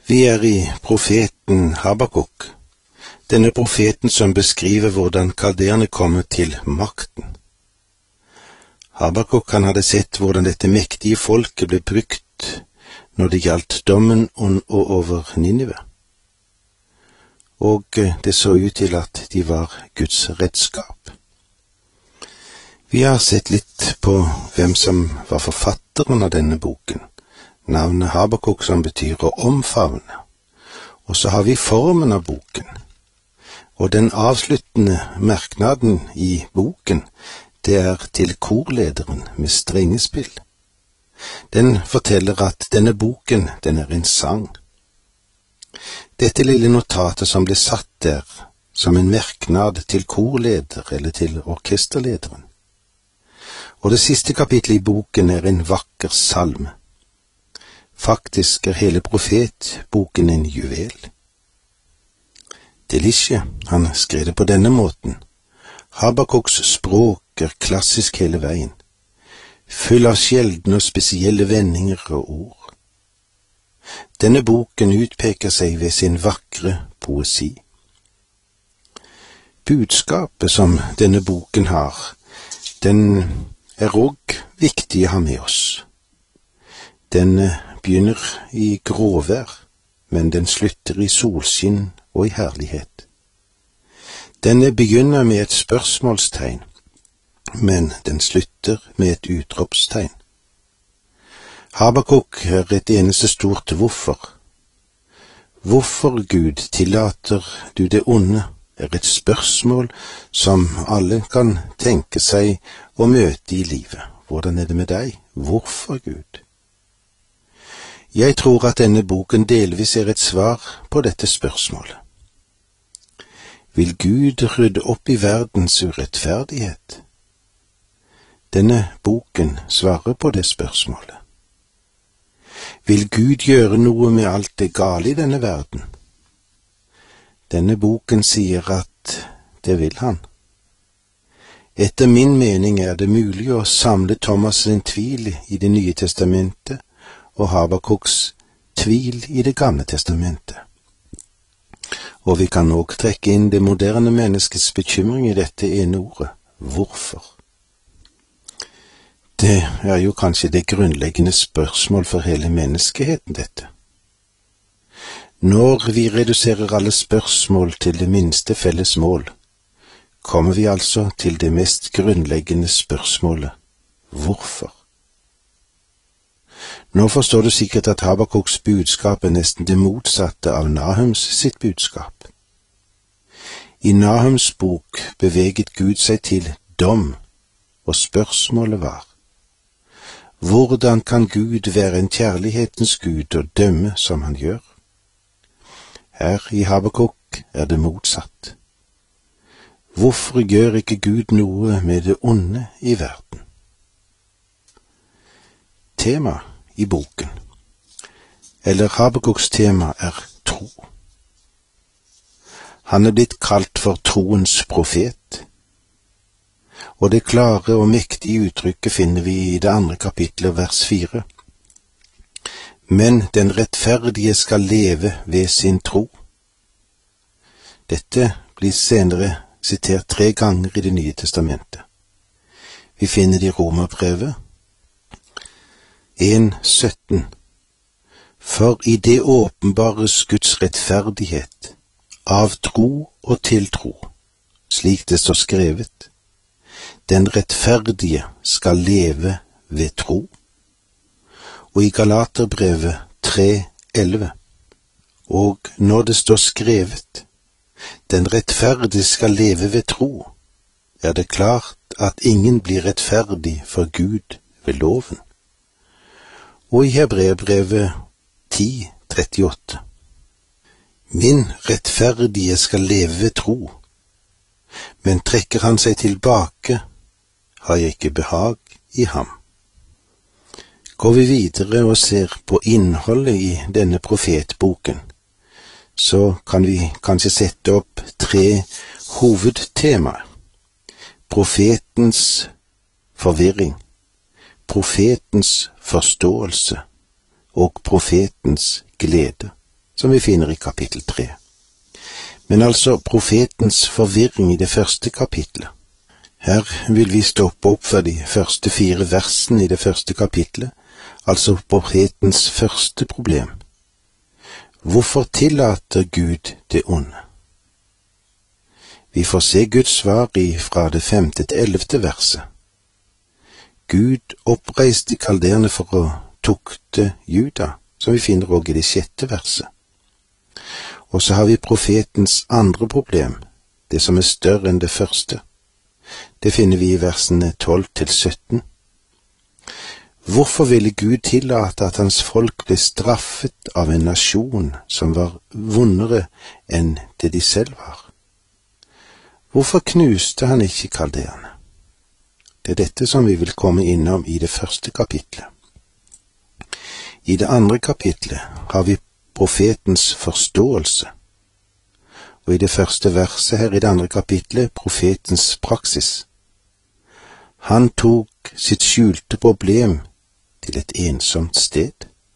Vi er i profeten Habakuk, denne profeten som beskriver hvordan kaldeerne kommer til makten. Habakuk hadde sett hvordan dette mektige folket ble brukt når det gjaldt dommen over Ninive. Og det så ut til at de var Guds redskap. Vi har sett litt på hvem som var forfatteren av denne boken. Navnet Habakuk som betyr å omfavne. Og så har vi formen av boken. Og den avsluttende merknaden i boken, det er til korlederen med strengespill. Den forteller at denne boken, den er en sang. Dette lille notatet som ble satt der som en merknad til korleder eller til orkesterlederen. Og det siste kapitlet i boken er en vakker salme. Faktisk er hele profetboken en juvel. Delisje, han skrev det på denne måten. Habakuks språk er klassisk hele veien, full av sjeldne og spesielle vendinger og ord. Denne boken utpeker seg ved sin vakre poesi. Budskapet som denne boken har, den er også viktig å ha med oss. Den begynner i gråvær, men den slutter i solskinn og i herlighet. Den begynner med et spørsmålstegn, men den slutter med et utropstegn. Habakuk er et eneste stort hvorfor. Hvorfor, Gud, tillater du det onde, er et spørsmål som alle kan tenke seg å møte i livet. Hvordan er det med deg? Hvorfor, Gud? Jeg tror at denne boken delvis er et svar på dette spørsmålet. Vil Gud rydde opp i verdens urettferdighet? Denne boken svarer på det spørsmålet. Vil Gud gjøre noe med alt det gale i denne verden? Denne boken sier at det vil han. Etter min mening er det mulig å samle Thomas' tvil i Det nye testamentet og Habakuks tvil i Det gamle testamentet. Og vi kan også trekke inn det moderne menneskets bekymring i dette ene ordet. Hvorfor? Det er jo kanskje det grunnleggende spørsmål for hele menneskeheten, dette. Når vi reduserer alle spørsmål til det minste felles mål, kommer vi altså til det mest grunnleggende spørsmålet. Hvorfor? Nå forstår du sikkert at Habakuks budskap er nesten det motsatte av Nahums sitt budskap. I Nahums bok beveget Gud seg til dom, og spørsmålet var: hvordan kan Gud være en kjærlighetens Gud og dømme som han gjør? Her i Habakuk er det motsatt. Hvorfor gjør ikke Gud noe med det onde i verden? Tema i boken, eller Habakuks tema, er tro. Han er blitt kalt for troens profet, og det klare og mektige uttrykket finner vi i det 2. kapitlet, vers 4. Men den rettferdige skal leve ved sin tro. Dette blir senere sitert 3 ganger i Det nye testamentet. Vi finner det i Romerbrevet 1:17. For i det åpenbares Guds rettferdighet, av tro og til tro, slik det står skrevet. Den rettferdige skal leve ved tro. Og i Galaterbrevet 3:11. Og når det står skrevet, den rettferdige skal leve ved tro, er det klart at ingen blir rettferdig for Gud ved loven. Og i Hebreerbrevet 10:38. Min rettferdige skal leve ved tro, men trekker han seg tilbake, har jeg ikke behag i ham. Går vi videre og ser på innholdet i denne profetboken, så kan vi kanskje sette opp 3 hovedtemaer. Profetens forvirring, profetens forståelse og profetens glede, som vi finner i kapittel 3. Men altså profetens forvirring i det første kapitlet. Her vil vi stoppe opp for de første 4 versene i det første kapitlet, altså profetens første problem. Hvorfor tillater Gud det onde? Vi får se Guds svar fra det 5. til 11. verset. Gud oppreiste kalderene for å tukte Juda, som vi finner også i det 6. verset. Og så har vi profetens andre problem, det som er større enn det første. Det finner vi i versene 12 til 17. Hvorfor ville Gud tillate at hans folk ble straffet av en nasjon som var vondere enn det de selv var? Hvorfor knuste han ikke kalderene? Det er dette som vi vil komme innom i det første kapitlet. I det andre kapitlet har vi profetens forståelse, og i det første verset her i det andre kapitlet profetens praksis. Han tok sitt skjulte problem til et ensomt sted.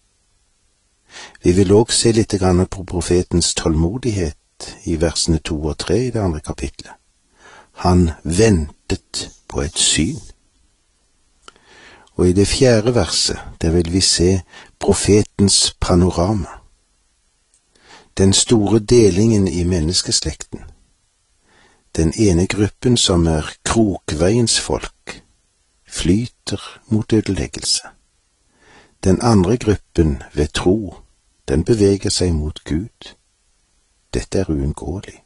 Vi vil også se litt på profetens tålmodighet i versene 2 og 3 i det andre kapitlet. Han ventet på et syn. Og i det 4. verset, der vil vi se profetens panorama. Den store delingen i menneskeslekten. Den ene gruppen som er krokveiens folk, flyter mot ødeleggelse. Den andre gruppen ved tro, den beveger seg mot Gud. Dette er uunngåelig.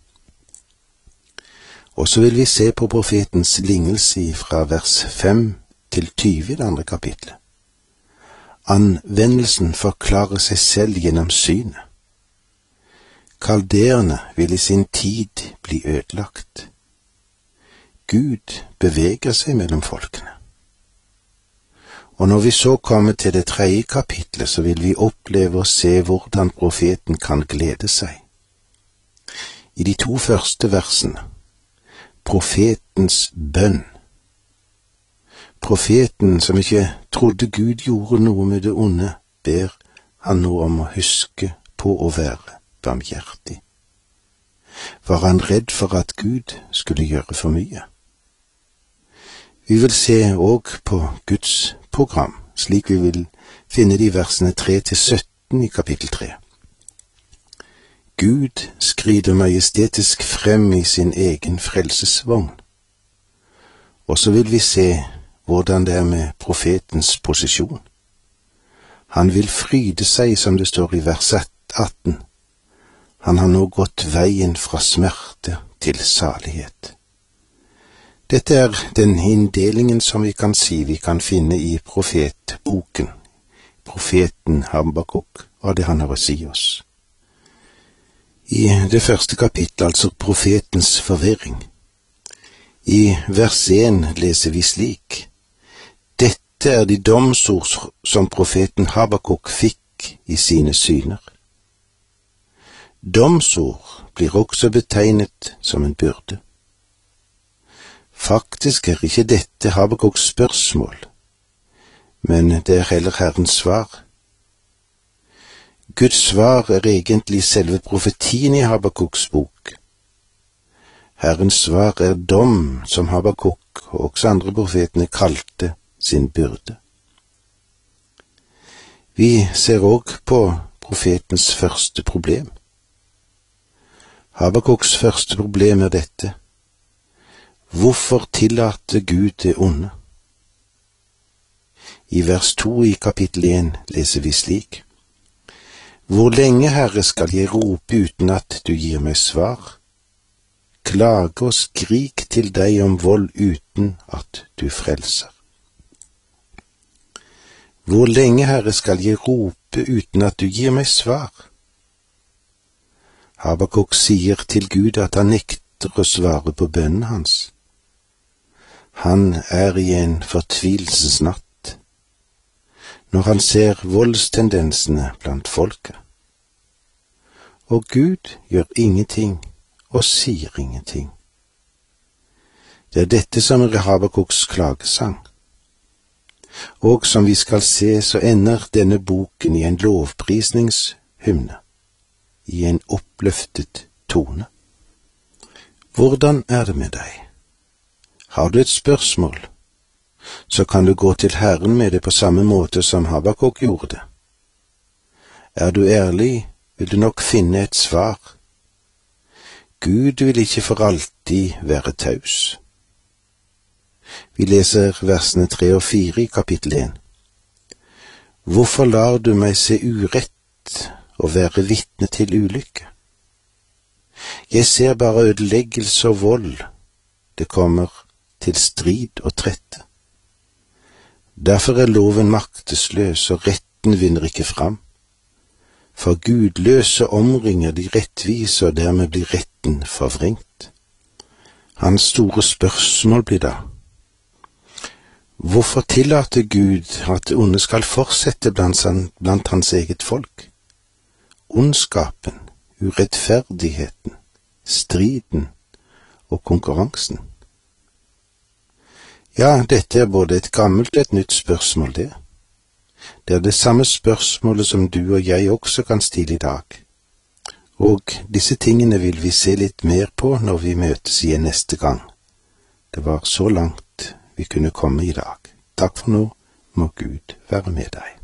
Og så vil vi se på profetens lignelse fra vers 5 til 20 i det andre kapitlet. Anvendelsen forklarer seg selv gjennom synet. Kalderene vil i sin tid bli ødelagt. Gud beveger seg mellom folkene. Og når vi så kommer til det 3. kapitlet, så vil vi oppleve å se hvordan profeten kan glede seg. I de 2 første versene, profetens bønn. Profeten som ikke trodde Gud gjorde noe med det onde, ber han nå om å huske på å være barmhjertig. Var han redd for at Gud skulle gjøre for mye? Vi vil se også på Guds program, slik vi vil finne de versene 3 til 17 i kapittel 3. Gud skrider majestetisk frem i sin egen frelsesvogn. Og så vil vi se hvordan det er med profetens posisjon. Han vil fryde seg, som det står i vers 18. Han har nå gått veien fra smerte til salighet. Dette er den inndelingen som vi kan si vi kan finne i profetboken, profeten Habakuk, og det han har å si oss. I det første kapittel, altså profetens forvirring. I vers 1 leser vi slik: Dette er de domsord som profeten Habakuk fikk i sine syner. Domsord blir også betegnet som en byrde. Faktisk er ikke dette Habakuks spørsmål, men det er heller Herrens svar. Guds svar er egentlig selve profetien i Habakuks bok. Herrens svar er dom, som Habakuk og også andre profetene kalte sin byrde. Vi ser også på profetens første problem. Habakuks første problem er dette: hvorfor tillater Gud det onde? I vers 2 i kapittel 1 leser vi slik: Hvor lenge, Herre, skal jeg rope uten at du gir meg svar? Klage og skrik til deg om vold uten at du frelser. Hvor lenge, Herre, skal jeg rope uten at du gir meg svar? Habakuk sier til Gud at han nekter å svare på bønnen hans. Han er i en fortvilelsesnatt når han ser voldstendensene blant folket. Og Gud gjør ingenting og sier ingenting. Det er dette som er Habakuks klagesang. Og som vi skal se, så ender denne boken i en lovprisningshymne. i en oppløftet tone. Hvordan er det med deg? Har du et spørsmål, så kan du gå til Herren med det på samme måte som Habakuk gjorde det. Er du ærlig, vil du nok finne et svar. Gud vil ikke for alltid være taus. Vi leser versene 3 og 4 i kapittel 1. Hvorfor lar du meg se urett og være vitne til ulykke? Jeg ser bare ødeleggelse og vold. Det kommer til strid og trette. Derfor er loven maktesløs, og retten vinner ikke fram. For gudløse omringer de rettvise, og dermed blir retten forvrengt. Hans store spørsmål blir da: hvorfor tillater Gud at det onde skal fortsette blant hans eget folk? Ondskapen, urettferdigheten, striden og konkurransen. Ja, dette er både et gammelt og et nytt spørsmål, det. Det er det samme spørsmålet som du og jeg også kan stille i dag. Og disse tingene vil vi se litt mer på når vi møtes igjen neste gang. Det var så langt vi kunne komme i dag. Takk for nå, må Gud være med deg.